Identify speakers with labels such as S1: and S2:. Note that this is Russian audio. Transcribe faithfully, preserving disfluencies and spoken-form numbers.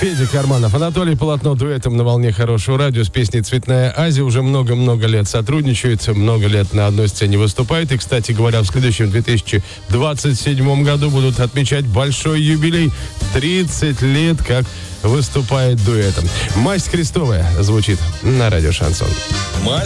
S1: Федя Карманов, Анатолий Полотно дуэтом на волне хорошего радио с песней «Цветная Азия». Уже много-много лет сотрудничают, много лет на одной сцене выступают. И, кстати говоря, в следующем две тысячи двадцать седьмом году будут отмечать большой юбилей. тридцать лет, как выступает дуэтом. «Масть Крестовая» звучит на радио «Шансон».